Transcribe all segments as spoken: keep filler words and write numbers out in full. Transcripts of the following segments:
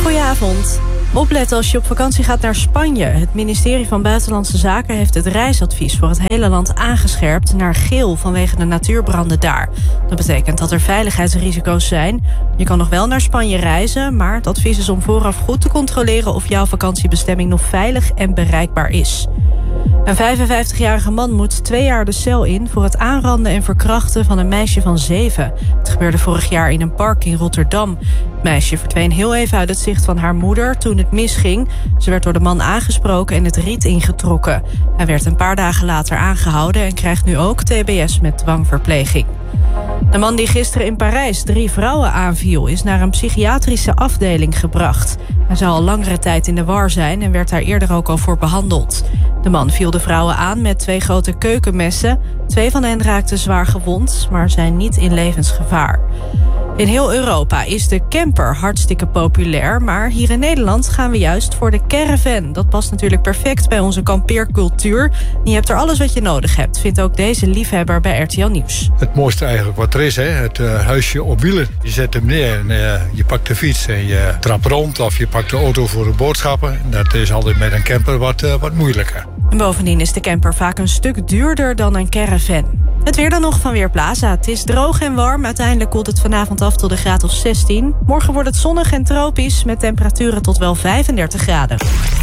Goedenavond. Opletten als je op vakantie gaat naar Spanje. Het ministerie van Buitenlandse Zaken heeft het reisadvies voor het hele land aangescherpt naar geel vanwege de natuurbranden daar. Dat betekent dat er veiligheidsrisico's zijn. Je kan nog wel naar Spanje reizen, maar het advies is om vooraf goed te controleren of jouw vakantiebestemming nog veilig en bereikbaar is. Een vijfenvijftigjarige man moet twee jaar de cel in voor het aanranden en verkrachten van een meisje van zeven. Het gebeurde vorig jaar in een park in Rotterdam. Het meisje verdween heel even uit het zicht van haar moeder toen het misging. Ze werd door de man aangesproken en het riet ingetrokken. Hij werd een paar dagen later aangehouden en krijgt nu ook T B S met dwangverpleging. De man die gisteren in Parijs drie vrouwen aanviel is naar een psychiatrische afdeling gebracht. Hij zou al langere tijd in de war zijn en werd daar eerder ook al voor behandeld. De man viel de vrouwen aan met twee grote keukenmessen. Twee van hen raakten zwaar gewond, maar zijn niet in levensgevaar. In heel Europa is de camper hartstikke populair, maar hier in Nederland gaan we juist voor de caravan. Dat past natuurlijk perfect bij onze kampeercultuur. Je hebt er alles wat je nodig hebt, vindt ook deze liefhebber bij R T L Nieuws. Het mooiste eigenlijk wat er is, hè? Het uh, huisje op wielen. Je zet hem neer en uh, je pakt de fiets en je trapt rond of je pakt de auto voor de boodschappen. Dat is altijd met een camper wat, uh, wat moeilijker. En bovendien is de camper vaak een stuk duurder dan een caravan. Het weer dan nog van Weerplaza. Het is droog en warm. Uiteindelijk koelt het vanavond af tot de graad of zestien. Morgen wordt het zonnig en tropisch met temperaturen tot wel vijfendertig graden.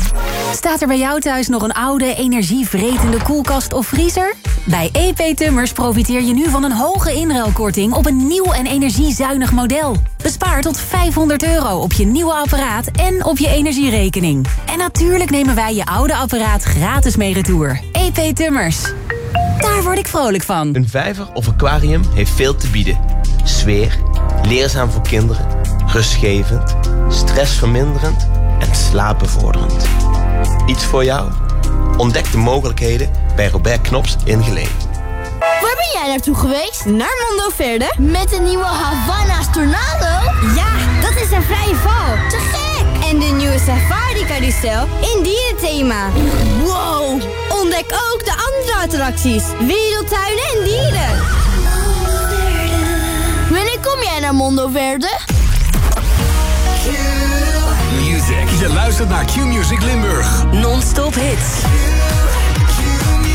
Staat er bij jou thuis nog een oude, energievretende koelkast of vriezer? Bij E P Tummers profiteer je nu van een hoge inruilkorting op een nieuw en energiezuinig model. Bespaar tot vijfhonderd euro op je nieuwe apparaat en op je energierekening. En natuurlijk nemen wij je oude apparaat gratis mee retour. E P Tummers. Daar word ik vrolijk van. Een vijver of aquarium heeft veel te bieden. Sfeer, leerzaam voor kinderen, rustgevend, stressverminderend en slaapbevorderend. Iets voor jou? Ontdek de mogelijkheden bij Robert Knops in Geleen. Waar ben jij naartoe geweest? Naar Mondo Verde? Met de nieuwe Havana's Tornado? Ja, dat is een vrije val. Te gek! En de nieuwe Safari Carousel in dierenthema. Wow! Ontdek ook de andere attracties. Wereldtuinen en dieren. Wanneer kom jij naar Mondo Verde? Music. Je luistert naar Q-Music Limburg. Non-stop hits.